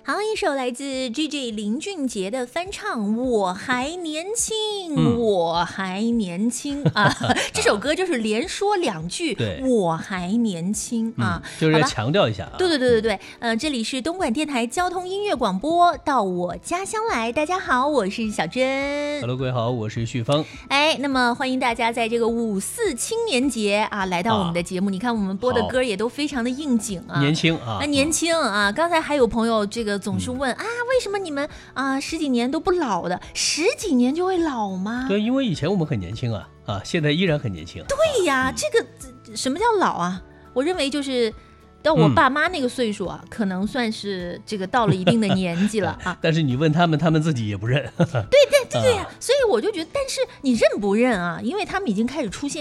好，一首来自 GG 林俊杰的翻唱《我还年轻》，我还年轻啊！这首歌就是连说两句，我还年轻啊， 就是要强调一下啊。 对，这里是东莞电台交通音乐广播，到我家乡来，大家好，我是小珍。 Hello， 各位好，我是旭峰。 那么欢迎大家在这个5·4青年节啊来到我们的节目。你看我们播的歌也都非常的应景啊， 年轻啊， 年轻啊！刚才还有朋友这个总是问为什么你们十几年都不老的，10几年就会老吗？ 对，因为以前我们很年轻啊，现在依然很年轻。 对呀，这个什么叫老啊？我认为就是到我爸妈那个岁数啊，可能算是这个到了一定的年纪了啊。 但是你问他们，他们自己也不认。 对呀，所以我就觉得，但是你认不认啊？因为他们已经开始出现